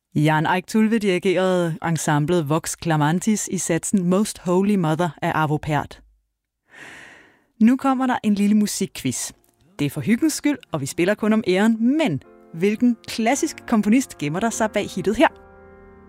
Jan Eik Tulve dirigerede ensemblet Vox Clamantis i satsen Most Holy Mother af Arvo Pärt. Nu kommer der en lille musikquiz. Det er for hyggens skyld, og vi spiller kun om æren, men hvilken klassisk komponist gemmer der sig bag hittet her?